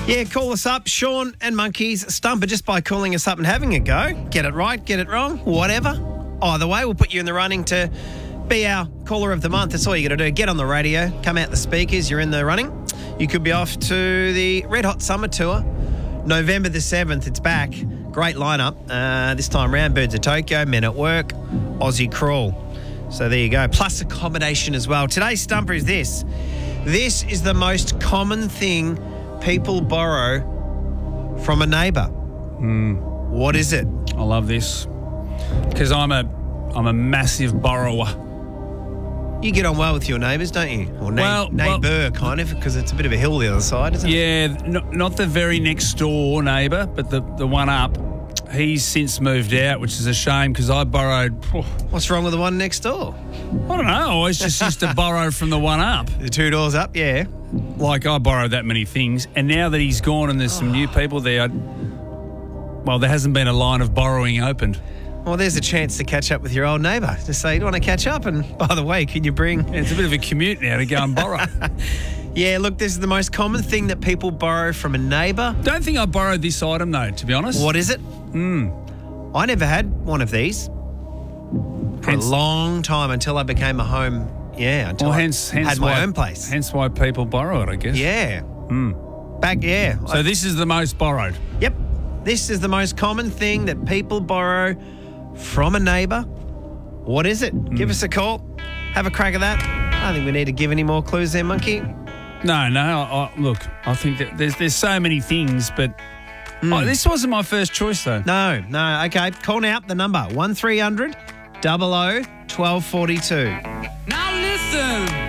Yeah, call us up, Sean and Monkeys Stumper, just by calling us up and having a go. Get it right, get it wrong, whatever. Either way, we'll put you in the running to be our caller of the month. That's all you got to do. Get on the radio, come out the speakers, you're in the running. You could be off to the Red Hot Summer Tour. November the 7th, it's back. Great lineup. This time round, Birds of Tokyo, Men at Work, Aussie Crawl. So there you go. Plus accommodation as well. Today's stumper is this. This is the most common thing people borrow from a neighbour. What is it? I love this because I'm a massive borrower. You get on well with your neighbours, don't you? Or neighbour, kind of, because it's a bit of a hill the other side, isn't it? Yeah, not the very next door neighbour, but the one up. He's since moved out, which is a shame because I borrowed... What's wrong with the one next door? I don't know. I always just used to borrow from the one up. The two doors up, yeah. Like I borrowed that many things. And now that he's gone and there's some new people there, there hasn't been a line of borrowing opened. Well, there's a chance to catch up with your old neighbour. Just say, do you want to catch up? And by the way, can you bring... Yeah, it's a bit of a commute now to go and borrow. Yeah, look, this is the most common thing that people borrow from a neighbour. Don't think I borrowed this item, though, to be honest. What is it? I never had one of these for a long time until I became a home. Yeah, until I had my own place. Hence why people borrow it, I guess. Yeah. So this is the most borrowed. Yep. This is the most common thing that people borrow from a neighbour. What is it? Give us a call. Have a crack at that. I don't think we need to give any more clues there, Monkey. No. Look, I think that there's so many things, but this wasn't my first choice, though. No. Okay, call now. The number 1300 00 1242. Now listen.